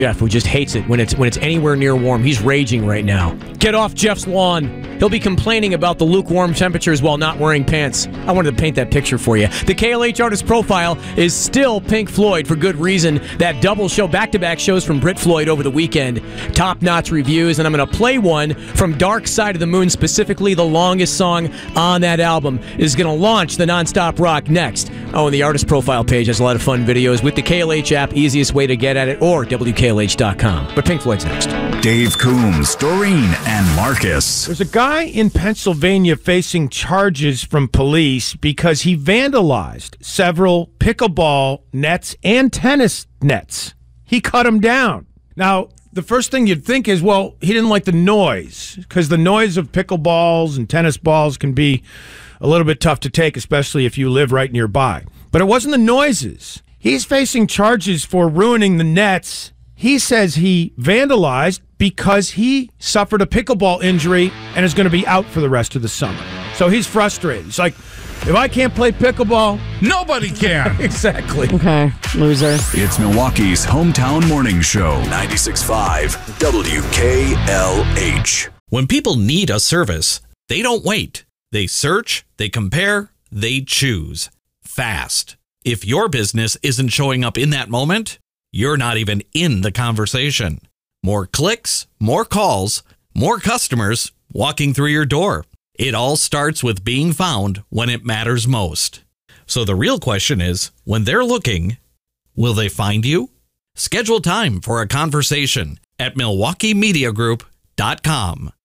Jeff, who just hates it when it's anywhere near warm. He's raging right now. Get off Jeff's lawn. He'll be complaining about the lukewarm temperatures while not wearing pants. I wanted to paint that picture for you. The KLH Artist Profile is still Pink Floyd for good reason. That double show, back-to-back shows from Brit Floyd over the weekend. Top-notch reviews, and I'm going to play one from Dark Side of the Moon, specifically the longest song on that album. Is going to launch the Nonstop Rock next. Oh, and the Artist Profile page has a lot of fun videos with the KLH app, easiest way to get at it, or WKLH.com. But Pink Floyd's next. Dave Coombs, Doreen, and Marcus. There's a guy in Pennsylvania facing charges from police because he vandalized several pickleball nets and tennis nets. He cut them down. Now, the first thing you'd think is, well, he didn't like the noise, because the noise of pickleballs and tennis balls can be a little bit tough to take, especially if you live right nearby. But it wasn't the noises. He's facing charges for ruining the nets. He says he vandalized because he suffered a pickleball injury and is going to be out for the rest of the summer. So he's frustrated. He's like, if I can't play pickleball, nobody can. Exactly. Okay, loser. It's Milwaukee's hometown morning show, 96.5 WKLH. When people need a service, they don't wait. They search, they compare, they choose. Fast. If your business isn't showing up in that moment, you're not even in the conversation. More clicks, more calls, more customers walking through your door. It all starts with being found when it matters most. So the real question is, when they're looking, will they find you? Schedule time for a conversation at MilwaukeeMediaGroup.com.